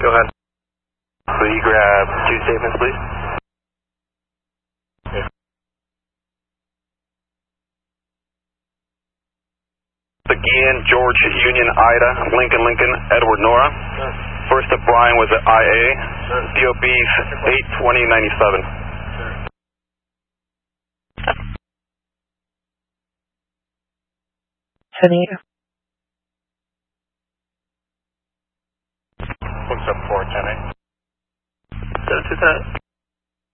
Go ahead. Will you grab 2 statements, please? Okay. Again, George, Union, Ida, Lincoln, Edward, Nora. Sure. First up, Brian was at IA. Sure. DOB's 82097. Penny. What's up, 410? 727.